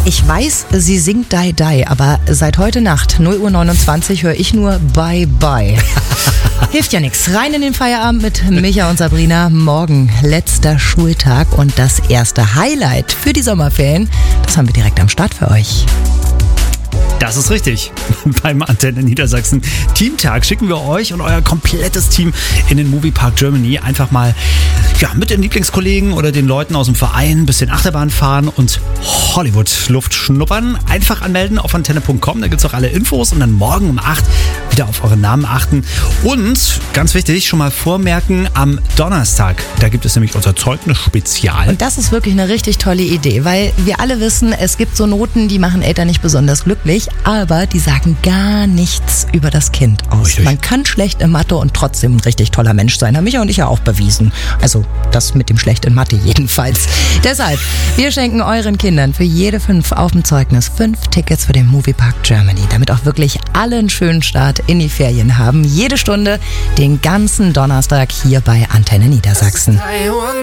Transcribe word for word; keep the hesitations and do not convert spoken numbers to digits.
Ich weiß, sie singt Die Die, aber seit heute Nacht, null Uhr neunundzwanzig, höre ich nur Bye Bye. Hilft ja nichts. Rein in den Feierabend mit Micha und Sabrina. Morgen letzter Schultag und das erste Highlight für die Sommerferien, das haben wir direkt am Start für euch. Das ist richtig. Beim Antenne Niedersachsen Teamtag schicken wir euch und euer komplettes Team in den Moviepark Germany. Einfach mal ja, mit den Lieblingskollegen oder den Leuten aus dem Verein ein bisschen Achterbahn fahren und Hollywood-Luft schnuppern. Einfach anmelden auf antenne punkt com, da gibt es auch alle Infos und dann morgen um acht wieder auf eure Namen achten. Und, ganz wichtig, schon mal vormerken, am Donnerstag, da gibt es nämlich unser Zeugnis-Spezial. Und das ist wirklich eine richtig tolle Idee, weil wir alle wissen, es gibt so Noten, die machen Eltern nicht besonders glücklich, aber die sagen gar nichts über das Kind aus. Richtig. Man kann schlecht in Mathe und trotzdem ein richtig toller Mensch sein. Haben Micha und ich ja auch bewiesen. Also das mit dem schlecht in Mathe jedenfalls. Deshalb, wir schenken euren Kindern für jede fünf auf dem Zeugnis fünf Tickets für den Moviepark Germany, damit auch wirklich alle einen schönen Start in die Ferien haben. Jede Stunde, den ganzen Donnerstag hier bei Antenne Niedersachsen.